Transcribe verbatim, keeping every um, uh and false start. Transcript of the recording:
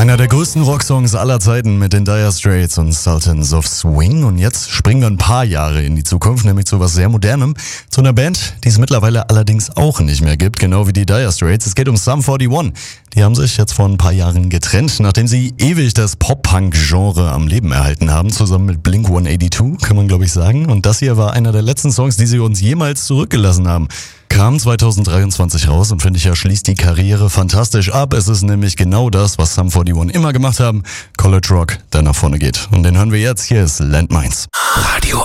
Einer der größten Rocksongs aller Zeiten mit den Dire Straits und Sultans of Swing. Und jetzt springen wir ein paar Jahre in die Zukunft, nämlich zu was sehr Modernem. Zu einer Band, die es mittlerweile allerdings auch nicht mehr gibt, genau wie die Dire Straits. Es geht um Sum forty-one. Die haben sich jetzt vor ein paar Jahren getrennt, nachdem sie ewig das Pop-Punk-Genre am Leben erhalten haben, zusammen mit Blink one eighty-two, kann man glaube ich sagen. Und das hier war einer der letzten Songs, die sie uns jemals zurückgelassen haben. Kam zwanzig dreiundzwanzig raus und finde ich ja, schließt die Karriere fantastisch ab. Es ist nämlich genau das, was Sum forty-one immer gemacht haben. College Rock, der nach vorne geht. Und den hören wir jetzt. Hier ist Landmines. Radio